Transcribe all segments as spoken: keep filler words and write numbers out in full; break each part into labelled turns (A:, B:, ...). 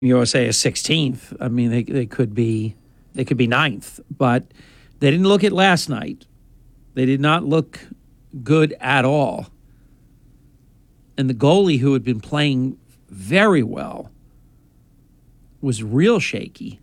A: U S A is sixteenth. I mean, they they could be they could be ninth, but they didn't look it last night. They did not look good at all. And the goalie, who had been playing very well, was real shaky.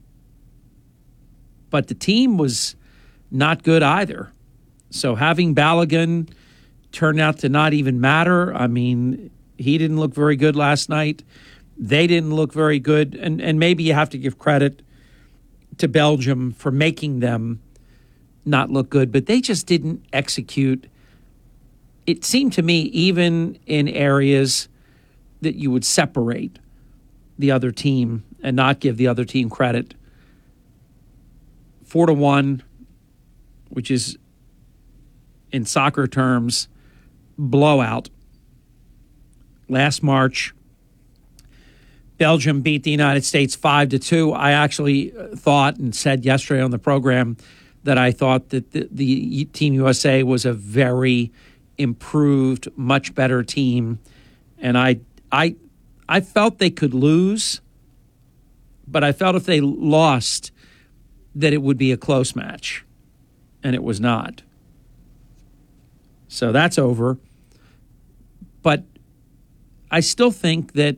A: But the team was not good either. So having Balogun turned out to not even matter. I mean, he didn't look very good last night. They didn't look very good. And, and maybe you have to give credit to Belgium for making them not look good, but they just didn't execute. It seemed to me, even in areas that you would separate the other team and not give the other team credit. Four to one, which is in soccer terms, blowout. Last March, Belgium beat the United States five to two. I actually thought and said yesterday on the program that I thought that the, the Team U S A was a very improved, much better team. And I I I felt they could lose, but I felt if they lost that it would be a close match. And it was not. So that's over. But I still think that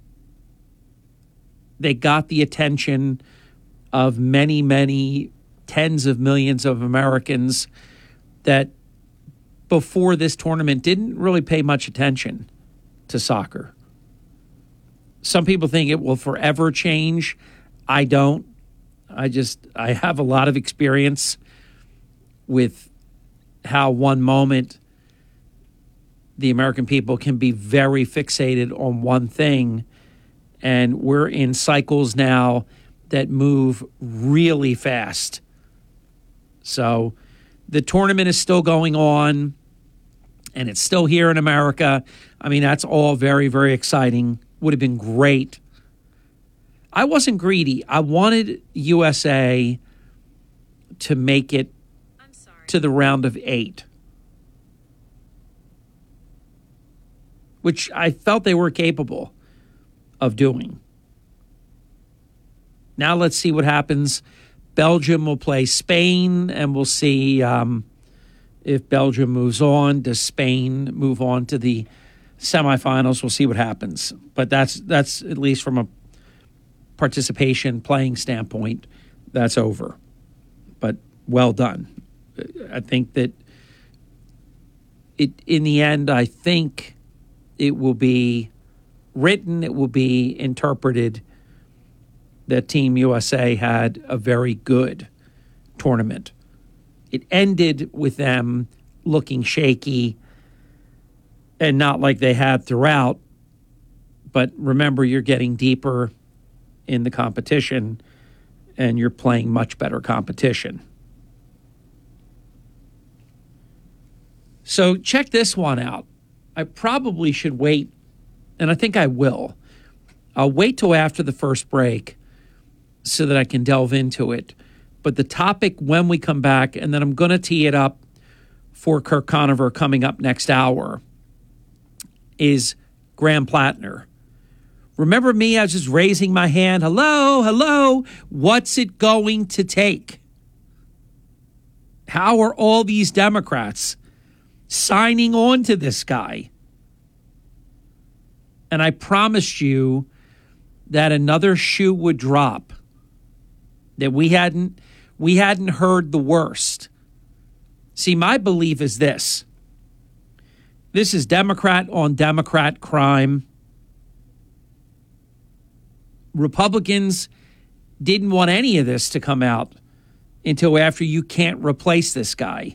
A: they got the attention of many, many tens of millions of Americans that before this tournament didn't really pay much attention to soccer. Some people think it will forever change. I don't. I just, I have a lot of experience with how one moment the American people can be very fixated on one thing. And we're in cycles now that move really fast. So the tournament is still going on, and it's still here in America. I mean, that's all very, very exciting. Would have been great. I wasn't greedy. I wanted U S A to make it to the round of eight, which I felt they were capable of doing. Now let's see what happens. Belgium will play Spain, and we'll see um, if Belgium moves on. Does Spain move on to the semifinals? We'll see what happens. But that's that's at least from a participation playing standpoint, that's over. But well done. I think that it in the end, I think it will be written, it will be interpreted that Team U S A had a very good tournament. It ended with them looking shaky and not like they had throughout. But remember, you're getting deeper in the competition and you're playing much better competition. So check this one out. I probably should wait, and I think I will. I'll wait till after the first break so that I can delve into it. But the topic when we come back, and then I'm going to tee it up for Kirk Conover coming up next hour, is Graham Plattner. Remember me? I was just raising my hand. Hello, hello. What's it going to take? How are all these Democrats signing on to this guy? And I promised you that another shoe would drop, that we hadn't we hadn't heard the worst. See, my belief is this. This is Democrat on Democrat crime. Republicans didn't want any of this to come out until after you can't replace this guy.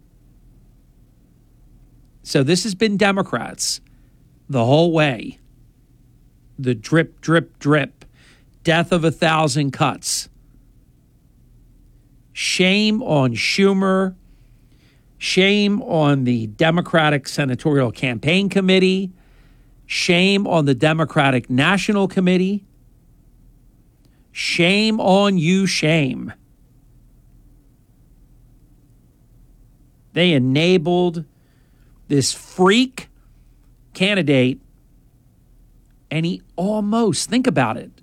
A: So this has been Democrats the whole way. The drip, drip, drip. Death of a thousand cuts. Shame on Schumer. Shame on the Democratic Senatorial Campaign Committee. Shame on the Democratic National Committee. Shame on you, shame. They enabled this freak candidate, and he almost, think about it,